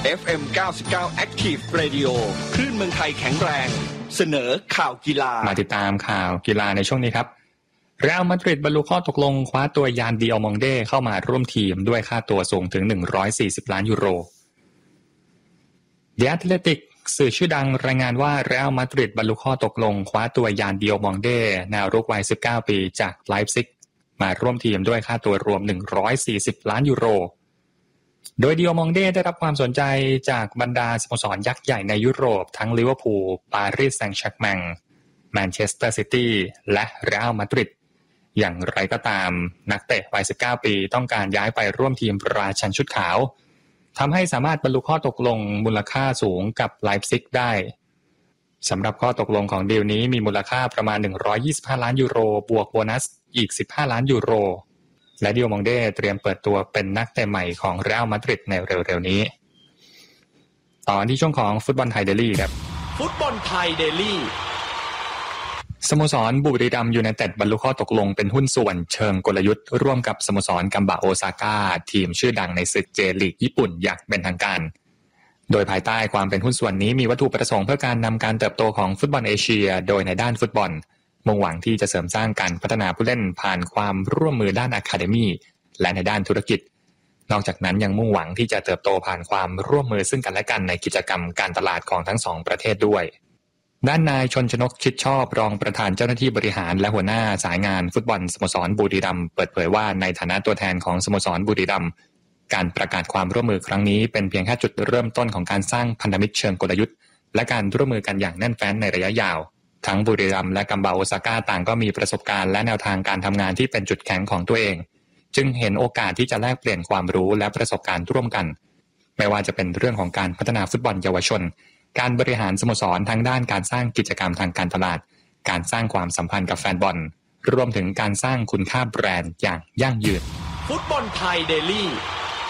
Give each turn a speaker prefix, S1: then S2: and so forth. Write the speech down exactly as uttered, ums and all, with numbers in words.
S1: เอฟ เอ็ม เก้าสิบเก้า Active Radio คลื่นเมืองไทยแข็งแรงเสนอข่าวกีฬามา
S2: ติดตามข่าวกีฬาในช่วงนี้ครับเรอัลมาดริดบรรลุข้อตกลงคว้าตัวยานดิอัลมองเด้เข้ามาร่วมทีมด้วยค่าตัวสูงถึงหนึ่งร้อยสี่สิบล้านยูโรเดอะแอตเลติกสื่อชื่อดังรายงานว่าเรอัลมาดริดบรรลุข้อตกลงคว้าตัวยานดิอัลมองเด้แนวรุกวัยสิบเก้าปีจากไลป์ซิกมาร่วมทีมด้วยค่าตัวรวมหนึ่งร้อยสี่สิบล้านยูโรโดยดิอัลมองเด้ได้รับความสนใจจากบรรดาสโมสรยักษ์ใหญ่ในยุโรปทั้งลิเวอร์พูลปารีสแซงต์แชร์กแมงแมนเชสเตอร์ซิตี้และเรอัลมาดริดอย่างไรก็ตามนักเตะวัยสิบเก้าปีต้องการย้ายไปร่วมทีมราชันชุดขาวทำให้สามารถบรรลุข้อตกลงมูลค่าสูงกับไลป์ซิกได้สำหรับข้อตกลงของดีลนี้มีมูลค่าประมาณหนึ่งร้อยยี่สิบห้าล้านยูโรบวกโบนัสอีกสิบห้าล้านยูโรและดิอัลมองเด้เตรียมเปิดตัวเป็นนักเตะใหม่ของเรอัลมาดริดในเร็วๆนี้ตอนที่ช่วงของฟุตบอลไทยเดลี่ครับ
S1: ฟุตบอลไทยเดลี่
S2: สโมสรบุรีรัมย์ยูไนเต็ดบรรลุข้อตกลงเป็นหุ้นส่วนเชิงกลยุทธ์ร่วมกับสโมสรกัมบะโอซาก้าทีมชื่อดังในศึกเจลีกญี่ปุ่นอย่างเป็นทางการโดยภายใต้ความเป็นหุ้นส่วนนี้มีวัตถุประสงค์เพื่อการนำการเติบโตของฟุตบอลเอเชียโดยในด้านฟุตบอลมุ่งหวังที่จะเสริมสร้างการพัฒนาผู้เล่นผ่านความร่วมมือด้านอะคาเดมี่และในด้านธุรกิจนอกจากนั้นยังมุ่งหวังที่จะเติบโตผ่านความร่วมมือซึ่งกันและกันในกิจกรรมการตลาดของทั้งสองประเทศด้วยด้านนายชนชนกชิดชอบรองประธานเจ้าหน้าที่บริหารและหัวหน้าสายงานฟุตบอลสโมสรบุรีรัมย์เปิดเผยว่าในฐานะตัวแทนของสโมสรบุรีรัมย์การประกาศความร่วมมือครั้งนี้เป็นเพียงแค่จุดเริ่มต้นของการสร้างพันธมิตรเชิงกลยุทธ์และการร่วมมือกันอย่างแน่นแฟ้นในระยะยาวทั้งบุรีรัมย์และกัมบะโอซาก้าต่างก็มีประสบการณ์และแนวทางการทำงานที่เป็นจุดแข็งของตัวเองจึงเห็นโอกาสที่จะแลกเปลี่ยนความรู้และประสบการณ์ร่วมกันไม่ว่าจะเป็นเรื่องของการพัฒนาฟุตบอลเยาวชนการบริหารสโมสรทั้งด้านการสร้างกิจกรรมทางการตลาดการสร้างความสัมพันธ์กับแฟนบอลรวมถึงการสร้างคุณค่าแบรนด์อย่างยั่งยืน
S1: ฟุตบอลไทยเดลี่